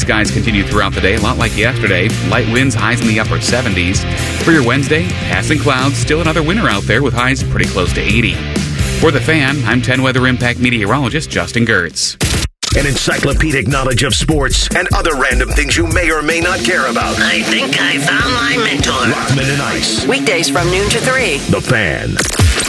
skies continue throughout the day, a lot like yesterday. Light winds, highs in the upper 70s. For your Wednesday, passing clouds, still another winter out there with highs pretty close to 80. For The Fan, I'm 10 Weather Impact meteorologist Justin Gertz. An encyclopedic knowledge of sports and other random things you may or may not care about. I think I found my mentor. Rockman and Ice. Weekdays from noon to 3. The Fan.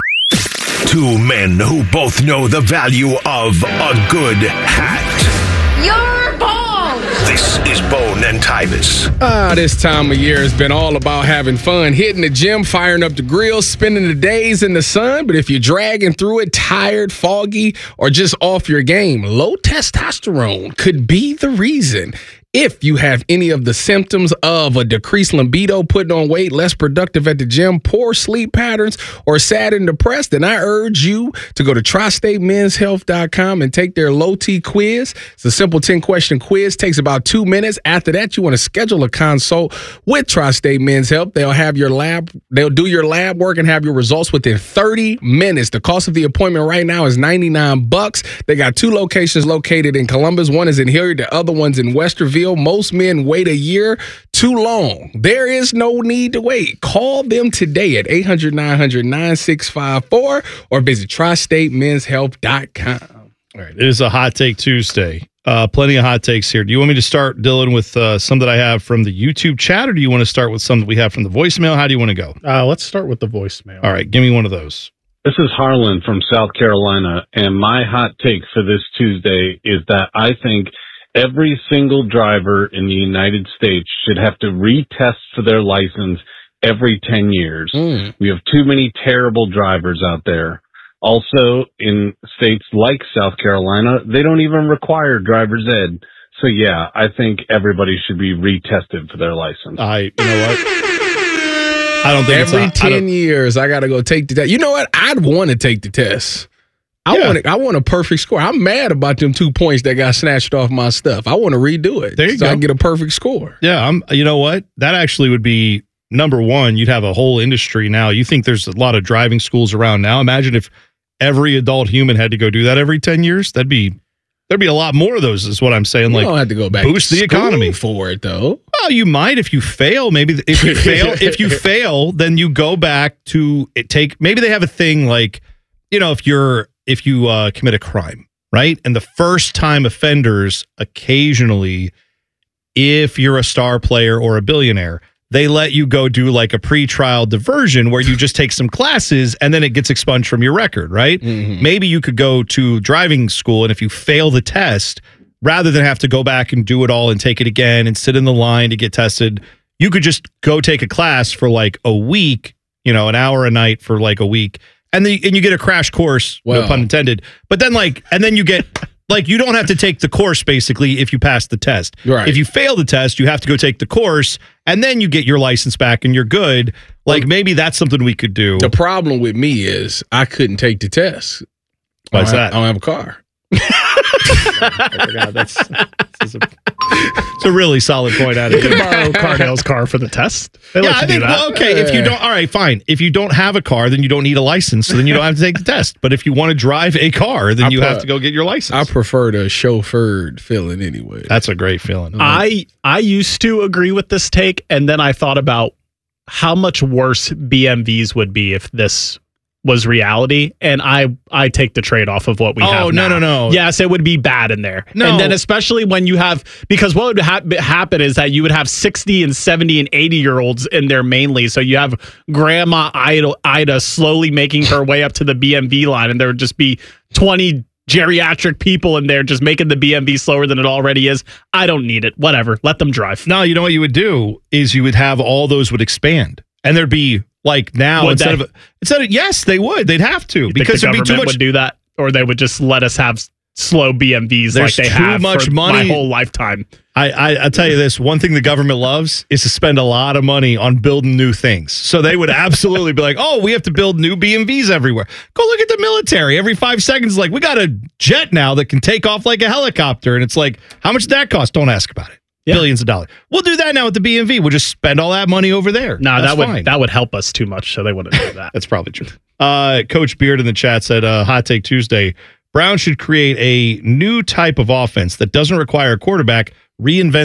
Two men who both know the value of a good hat. You're bald! This is Bone and Tyvis. This time of year has been all about having fun, hitting the gym, firing up the grill, spending the days in the sun. But if you're dragging through it, tired, foggy, or just off your game, low testosterone could be the reason. If you have any of the symptoms of a decreased libido, putting on weight, less productive at the gym, poor sleep patterns, or sad and depressed, then I urge you to go to TriStateMen'sHealth.com and take their low T quiz. It's a simple 10-question quiz. Takes about 2 minutes. After that, you want to schedule a consult with Tri-State Men's Health. They'll do your lab work and have your results within 30 minutes. The cost of the appointment right now is $99. They got 2 locations located in Columbus. One is in Hilliard. The other one's in Westerville. Most men wait a year too long. There is no need to wait. Call them today at 800-900-9654 or visit TriStateMen'sHealth.com. All right, it is a Hot Take Tuesday. Plenty of hot takes here. Do you want me to start, Dylan, with some that I have from the YouTube chat, or do you want to start with some that we have from the voicemail? How do you want to go? Let's start with the voicemail. All right, give me one of those. This is Harlan from South Carolina, and my hot take for this Tuesday is that I think every single driver in the United States should have to retest for their license every 10 years. We have too many terrible drivers out there. Also, in states like South Carolina, they don't even require driver's ed. So, yeah, I think everybody should be retested for their license. You know what? I don't think every 10 years I got to go take the test. You know what? I'd want to take the test. I want a perfect score. I'm mad about them 2 points that got snatched off my stuff. I want to redo it. There you go. I get a perfect score. Yeah, you know what? That actually would be number one. You'd have a whole industry now. You think there's a lot of driving schools around now. Imagine if every adult human had to go do that every 10 years. There'd be a lot more of those, is what I'm saying. You like, don't have to go back boost to the economy for it, though. Well, you might if you fail. Maybe if you fail, then you go back to take. Maybe they have a thing like, if you commit a crime, right? And the first time offenders, occasionally, if you're a star player or a billionaire, they let you go do like a pre-trial diversion where you just take some classes and then it gets expunged from your record, right? Mm-hmm. Maybe you could go to driving school, and if you fail the test, rather than have to go back and do it all and take it again and sit in the line to get tested, you could just go take a class for like a week, an hour a night for like a week. And you get a crash course, no pun intended. But then you get you don't have to take the course basically if you pass the test. Right. If you fail the test, you have to go take the course, and then you get your license back and you're good. Maybe that's something we could do. The problem with me is I couldn't take the test. Why's that? I don't have a car. It's a really solid point out of You could borrow Cardell's car for the test. If you don't, all right, fine. If you don't have a car, then you don't need a license, so then you don't have to take the test. But if you want to drive a car, then you have to go get your license. I prefer the chauffeured feeling anyway. That's a great feeling. I used to agree with this take, and then I thought about how much worse BMVs would be if this was reality, and I take the trade-off of what we have now. No. Yes, it would be bad in there. No. And then especially when you have, because what would happen is that you would have 60 and 70 and 80-year-olds in there mainly, so you have Grandma Ida slowly making her way up to the BMV line, and there would just be 20 geriatric people in there just making the BMV slower than it already is. I don't need it. Whatever. Let them drive. No, you know what you would do is you would have all those would expand, and there'd be like now instead of yes, they would. They'd have to, because the it'd be too much. Would do that, or they would just let us have slow BMVs There's like they too have much for money. my whole lifetime. I tell you this, one thing the government loves is to spend a lot of money on building new things. So they would absolutely be like, oh, we have to build new BMVs everywhere. Go look at the military. Every 5 seconds, like, we got a jet now that can take off like a helicopter. And it's like, how much did that cost? Don't ask about it. Yeah. Billions of dollars. We'll do that now with the BMV. We'll just spend all that money over there. No, that would help us too much, so they wouldn't do that. That's probably true. Coach Beard in the chat said, Hot Take Tuesday, Brown should create a new type of offense that doesn't require a quarterback, reinvent